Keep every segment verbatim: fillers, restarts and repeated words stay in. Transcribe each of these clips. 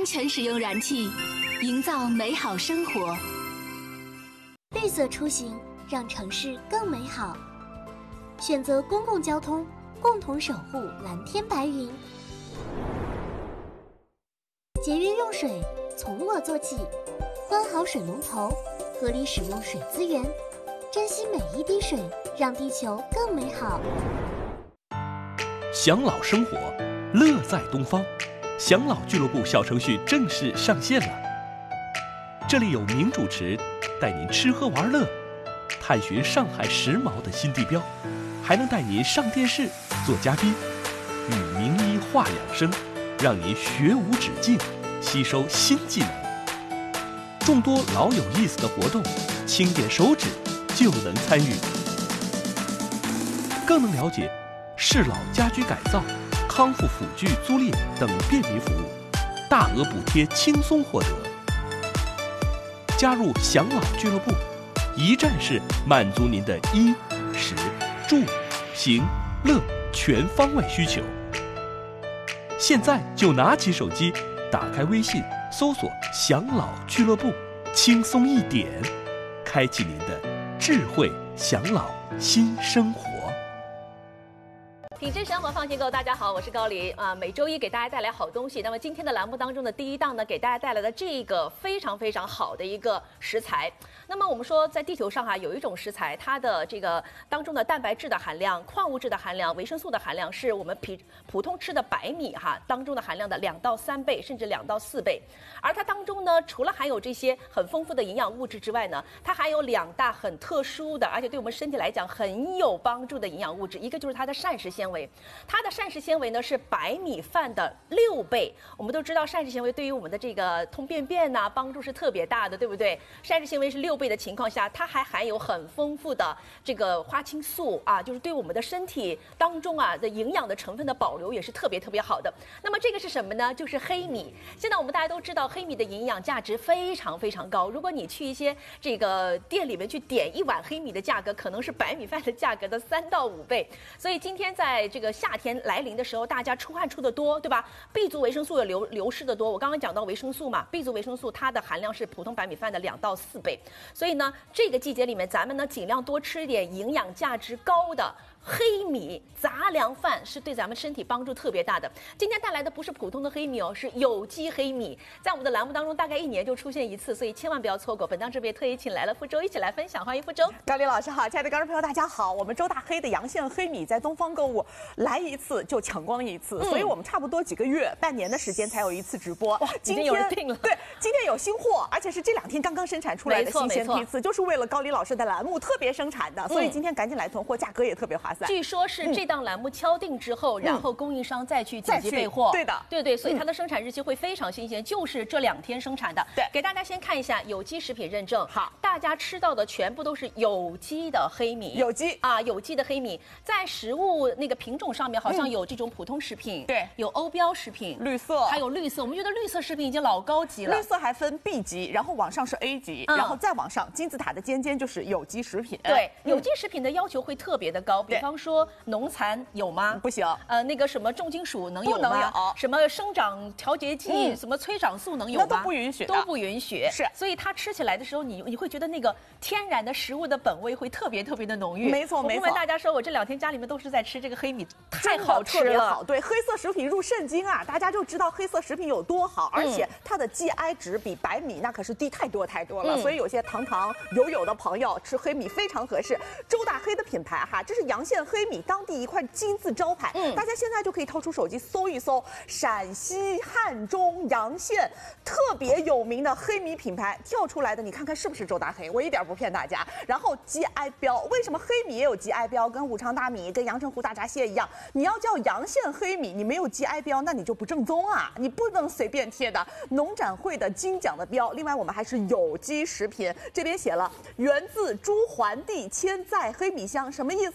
安全使用燃气，营造美好生活。 绿色出行，让城市更美好。选择公共交通，共同守护蓝天白云。节约用水，从我做起，关好水龙头，合理使用水资源，珍惜每一滴水，让地球更美好。 享老生活，乐在东方。享老俱乐部小程序正式上线了，这里有名主持带您吃喝玩乐，探寻上海时髦的新地标，还能带您上电视做嘉宾，与名医话养生，让您学无止境，吸收新技能。众多老有意思的活动，轻点手指就能参与，更能了解适老家居改造、康复辅具租赁等便民服务，大额补贴轻松获得。加入享老俱乐部，一站式满足您的衣食住行乐全方位需求。现在就拿起手机，打开微信，搜索享老俱乐部，轻松一点，开启您的智慧享老新生活。 品质生活放心购，大家好，我是高琳啊。每周一给大家带来好东西。那么今天的栏目当中的第一档呢，给大家带来的这个非常非常好的一个食材。那么我们说，在地球上哈、啊，有一种食材，它的这个当中的蛋白质的含量、矿物质的含量、维生素的含量，是我们普普通吃的白米哈、啊、当中的含量的两到三倍，甚至两到四倍。而它当中呢，除了含有这些很丰富的营养物质之外呢，它还有两大很特殊的，而且对我们身体来讲很有帮助的营养物质，一个就是它的膳食纤维。它的膳食纤维呢是白米饭的六倍。我们都知道膳食纤维对于我们的这个通便便呐、啊、帮助是特别大的，对不对？膳食纤维是六倍的情况下，它还含有很丰富的这个花青素啊，就是对我们的身体当中啊的营养的成分的保留也是特别特别好的。那么这个是什么呢？就是黑米。现在我们大家都知道，黑米的营养价值非常非常高。如果你去一些这个店里面去点一碗黑米的价格，可能是白米饭的价格的三到五倍。所以今天在这个夏天来临的时候，大家出汗出的多，对吧 ？B 族维生素也流流失的多。我刚刚讲到维生素嘛 ，B 族维生素它的含量是普通白米饭的两到四倍。所以呢，这个季节里面，咱们呢尽量多吃一点营养价值高的黑米杂粮饭，是对咱们身体帮助特别大的。今天带来的不是普通的黑米哦，是有机黑米，在我们的栏目当中大概一年就出现一次，所以千万不要错过。本档这边特意请来了傅周一起来分享，欢迎傅周。 高琳老师好，亲爱的观众朋友大家好，我们周大黑的阳线黑米在东方购物来一次就抢光一次，嗯、所以我们差不多几个月、半年的时间才有一次直播。 哇，今天有人订了。 对，今天有新货，而且是这两天刚刚生产出来的新鲜批次，就是为了高琳老师的栏目特别生产的，所以今天赶紧来囤货，价格也特别划算。 据说是这档栏目敲定之后，嗯、然后供应商再去紧急备货。 对的， 对对，所以它的生产日期会非常新鲜，就是这两天生产的。 对， 给大家先看一下有机食品认证。 好， 大家吃到的全部都是有机的黑米。 有机啊，有机的黑米，在食物那个品种上面好像有这种普通食品， 嗯、对， 有欧标食品， 绿色， 还有绿色。我们觉得绿色食品已经老高级了。 绿色还分 B 级，然后往上是 A 级，嗯、然后再往上金字塔的尖尖就是有机食品。 对，嗯、有机食品的要求会特别的高，比方说农残有吗？ 不行。 呃，那个什么重金属能有吗？ 不能有。 什么生长调节剂、嗯、什么催长素能有吗？ 那都不允许， 都不允许。 是， 所以它吃起来的时候，你你会觉得那个天然的食物的本味会特别特别的浓郁。 没错没错。 我跟大家说，我这两天家里面都是在吃这个黑米，太好吃了， 特别好。对，黑色食品入肾经啊，大家就知道黑色食品有多好，而且它的 G I 值比白米那可是低太多太多了。嗯、所以有些堂堂有有的朋友吃黑米非常合适。周大黑的品牌哈，这是阳县黑米当地一块金字招牌。嗯，大家现在就可以掏出手机搜一搜，陕西汉中阳县特别有名的黑米品牌跳出来的，你看看是不是周大黑？我一点不骗大家。然后 G I 标，为什么黑米也有 G I 标？跟武昌大米、跟阳澄湖大闸蟹一样，你要叫阳县黑米，你没有 G I 标，那你就不正宗啊！你不能随便贴的。农展会的金奖的标，另外我们还是有机食品，这边写了源自朱桓帝千载黑米香，什么意思？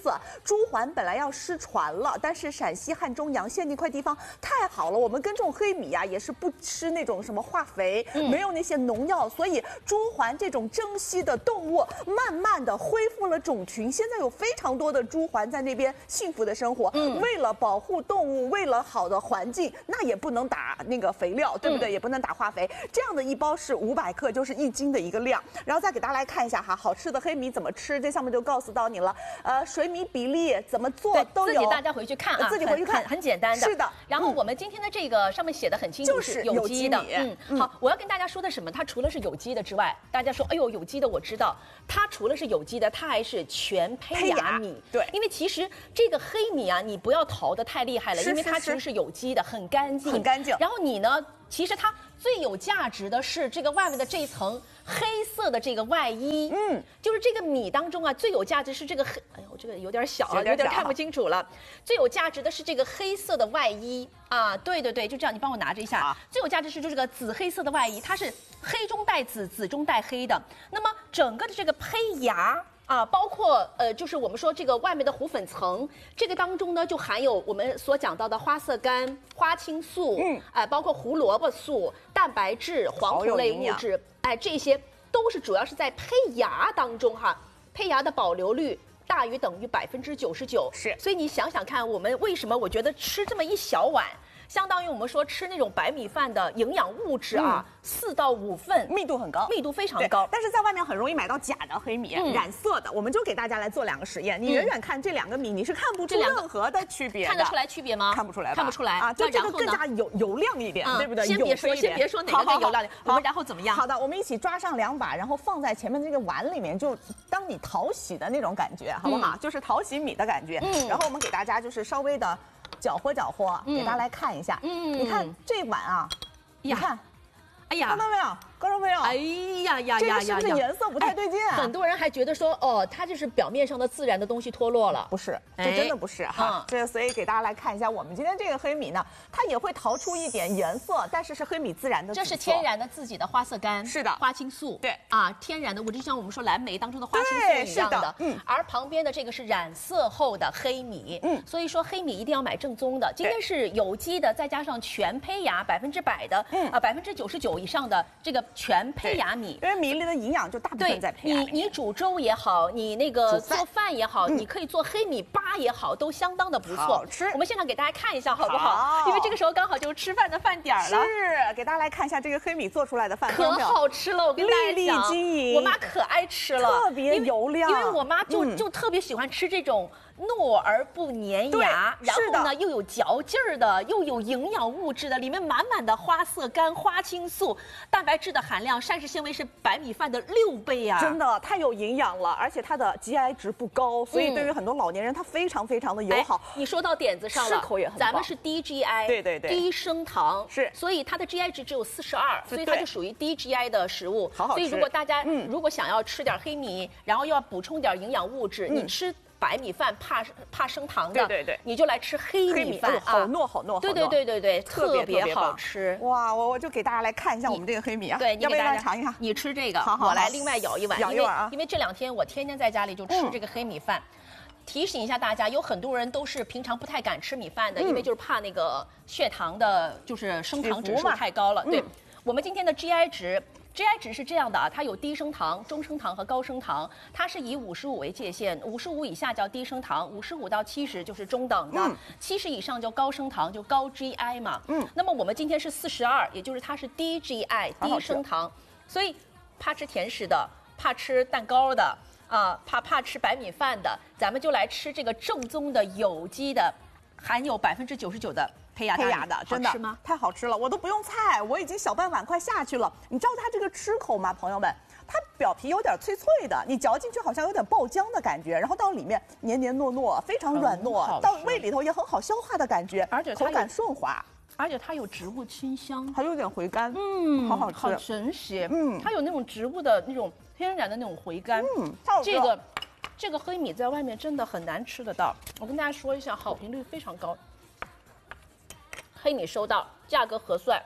朱鹮本来要失传了，但是陕西汉中洋县那块地方太好了，我们耕种黑米啊，也是不吃那种什么化肥，嗯、没有那些农药，所以朱鹮这种珍稀的动物，慢慢的恢复了种群。现在有非常多的朱鹮在那边幸福的生活。嗯、为了保护动物，为了好的环境，那也不能打那个肥料，对不对？嗯、也不能打化肥。这样的一包是五百克，就是一斤的一个量。然后再给大家来看一下哈，好吃的黑米怎么吃，这上面就告诉到你了。呃，水米比例怎么做都有， 自己大家回去看啊， 自己回去看， 很很简单的。 是的。 然后我们今天的这个上面写的很清楚， 就是有机的。 嗯， 嗯好，我要跟大家说的什么？它除了是有机的之外，大家说，哎呦，有机的我知道，它除了是有机的，它还是全胚芽米。 对， 因为其实这个黑米啊，你不要淘得太厉害了， 是因为它其实是有机的，很干净， 很干净。 然后你呢，其实它最有价值的是这个外面的这一层黑色的这个外衣，嗯，就是这个米当中啊，最有价值是这个黑，哎呦，这个有点小啊，有点看不清楚了。最有价值的是这个黑色的外衣啊，对对对，就这样，你帮我拿着一下。最有价值是就这个紫黑色的外衣，它是黑中带紫，紫中带黑的。那么整个的这个胚芽。啊，包括呃，就是我们说这个外面的糊粉层，这个当中呢就含有我们所讲到的花色苷、花青素，嗯，哎、呃，包括胡萝卜素、蛋白质、黄土类物质，哎，这些都是主要是在胚芽当中哈，胚芽的保留率大于等于百分之九十九， 是， 所以你想想看，我们为什么我觉得吃这么一小碗。相当于我们说吃那种白米饭的营养物质啊，四、嗯、到五份， 密度很高， 密度非常高。 但是在外面很容易买到假的黑米，嗯、染色的。我们就给大家来做两个实验，你远远看这两个米，你是看不出任何的区别的。 看得出来区别吗？ 看不出来吧， 看不出来啊。就这个更加油油亮一点，嗯、对不对？ 先别说，先别说哪个更油亮点，我们然后怎么样？ 好的，我们一起抓上两把，然后放在前面这个碗里面，就当你淘洗的那种感觉，好不好？嗯、就是淘洗米的感觉。嗯。然后我们给大家就是稍微的。搅和搅和，给大家来看一下。嗯，你看这碗啊，你看， 哎呀， 看到没有？看到没有？ 哎呀呀呀呀！ 这个是不是颜色不太对劲啊？ 很多人还觉得说，哦，它就是表面上的自然的东西脱落了。 不是，这真的不是哈。这所以给大家来看一下，我们今天这个黑米呢，它也会淘出一点颜色，但是是黑米自然的。 这是天然的自己的花色苷， 是的， 花青素， 对啊，天然的，我就像我们说蓝莓当中的花青素一样的。嗯。而旁边的这个是染色后的黑米，嗯，所以说黑米一定要买正宗的。今天是有机的，再加上全胚芽，百分之百的，嗯啊，百分之九十九以上的这个全胚芽。米， 因为米里的营养就大部分在胚芽里面。 你你煮粥也好，你那个做饭也好，嗯、你可以做黑米粑也好，都相当的不错。 好吃。 我们现场给大家看一下好不好？好，因为这个时候刚好就是吃饭的饭点了。 是，给大家来看一下这个黑米做出来的饭， 可好吃了。我跟大家讲， 粒粒晶莹， 我妈可爱吃了， 特别油亮。 因为我妈就、嗯、就特别喜欢吃这种。糯而不粘牙，然后呢又有嚼劲儿的，又有营养物质的，里面满满的花色苷、花青素，蛋白质的含量、膳食纤维是白米饭的六倍啊！ 真的太有营养了，而且它的 G I 值不高，所以对于很多老年人，它非常非常的友好。 哎、你说到点子上了， 吃口也很棒。 咱们是低 G I， 对对对， 低升糖是， 所以它的 G I 值只有四十二，所以它就属于低 G I 的食物。 好好吃。 所以如果大家如果想要吃点黑米，然后又要补充点营养物质，你吃。白米饭怕怕升糖的， 对对对， 你就来吃黑米饭， 好糯好糯， 对对对对对，特别好吃。 哇，我我就给大家来看一下我们这个黑米啊， 对， 要不要尝一下？ 你吃这个， 好好， 我来另外舀一碗， 舀一碗啊， 因为这两天我天天在家里就吃这个黑米饭。提醒一下大家，有很多人都是平常不太敢吃米饭的，因为就是怕那个血糖的，就是升糖指数太高了。对，我们今天的 G I 值。G I 值是这样的啊，它有低升糖、中升糖和高升糖，它是以五十五为界限，五十五以下叫低升糖，五十五到七十就是中等的，七十、嗯、以上叫高升糖，就高 G I 嘛。嗯，那么我们今天是四十二，也就是它是低 G I、低升糖，所以怕吃甜食的、怕吃蛋糕的啊、怕怕吃白米饭的，咱们就来吃这个正宗的有机的，含有百分之九十九的。胚芽胚芽的，真的好吃吗？ 太好吃了，我都不用菜，我已经小半碗快下去了。你知道它这个吃口吗，朋友们？它表皮有点脆脆的，你嚼进去好像有点爆浆的感觉，然后到里面黏黏糯糯，非常软糯，到胃里头也很好消化的感觉， 而且口感顺滑， 而且它有植物清香， 还有点回甘， 嗯， 好好吃， 好神奇，嗯，它有那种植物的那种天然的那种回甘， 嗯， 这个这个黑米在外面真的很难吃得到，我跟大家说一下，好评率非常高。黑米收到，价格合算，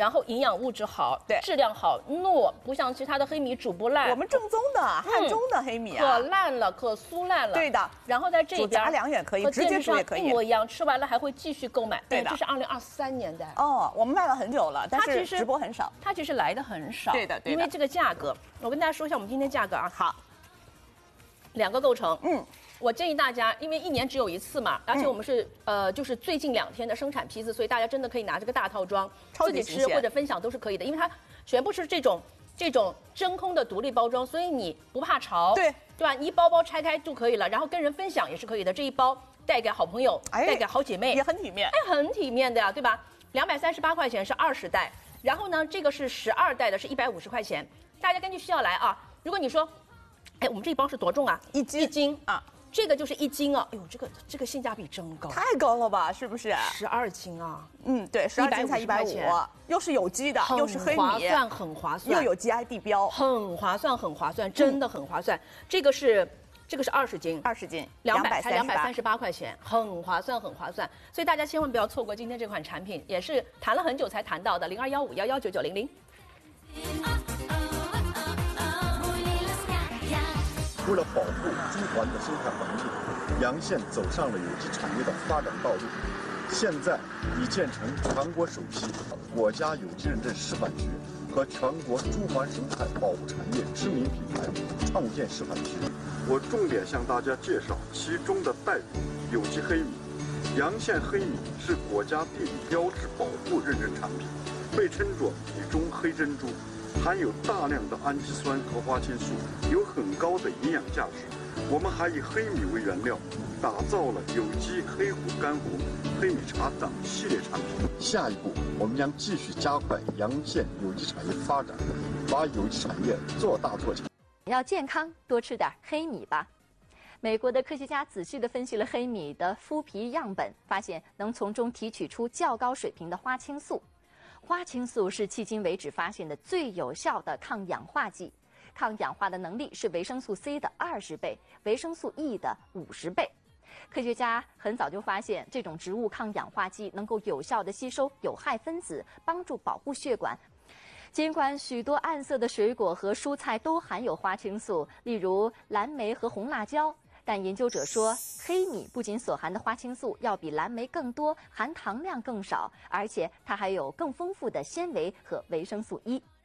然后营养物质好， 对， 质量好，糯，不像其他的黑米煮不烂。 我们正宗的汉中的黑米啊， 可烂了，可酥烂了。 对的。 然后在这边煮杂粮也可以，直接煮也可以， 一模一样。吃完了还会继续购买。 对的， 这是二零二三年的。 哦，我们卖了很久了，但是直播很少。 它其实来的很少。 对的，对的。 因为这个价格，我跟大家说一下我们今天价格啊。 好。 两个构成。 嗯。 我建议大家，因为一年只有一次嘛，而且我们是、嗯、呃，就是最近两天的生产批次，所以大家真的可以拿这个大套装自己吃或者分享都是可以的，因为它全部是这种这种真空的独立包装，所以你不怕潮， 对对吧？你一包包拆开就可以了，然后跟人分享也是可以的。这一包带给好朋友，哎、带给好姐妹， 也很体面， 哎，很体面的呀，对吧？两百三十八块钱是二十袋，然后呢，这个是十二袋的，是一百五十块钱，大家根据需要来啊。如果你说，哎，我们这一包是多重啊？ 一斤， 一斤啊。 这个就是一斤啊！哎呦，这个这个性价比真高， 太高了吧？是不是？ 十二斤啊！ 嗯，对，十二斤才一百五，又是有机的，又是黑米， 划算，很划算， 又有 G I 地标， 很划算，很划算，真的很划算。嗯、这个是这个是二十斤， 二十斤， 两百才两百三十八块钱，很划算，很划算。所以大家千万不要错过今天这款产品，也是谈了很久才谈到的，零二幺五幺幺九九零零。 为了保护中环的生态环境，洋县走上了有机产业的发展道路。现在已建成全国首批国家有机认证示范区和全国中环生态保护产业知名品牌创建示范区。我重点向大家介绍其中的代表有机黑米。洋县黑米是国家地理标志保护认证产品，被称作米中黑珍珠。含有大量的氨基酸和花青素，有很高的营养价值。我们还以黑米为原料，打造了有机黑虎干红、黑米茶等系列产品。下一步，我们将继续加快洋县有机产业发展，把有机产业做大做强。 要健康，多吃点黑米吧。美国的科学家仔细地分析了黑米的麸皮样本，发现能从中提取出较高水平的花青素。花青素是迄今为止发现的最有效的抗氧化剂，抗氧化的能力是维生素 C 的二十倍，维生素 E 的五十倍。科学家很早就发现，这种植物抗氧化剂能够有效地吸收有害分子，帮助保护血管。尽管许多暗色的水果和蔬菜都含有花青素，例如蓝莓和红辣椒，但研究者说，黑米不仅所含的花青素要比蓝莓更多，含糖量更少，而且它还有更丰富的纤维和维生素 E。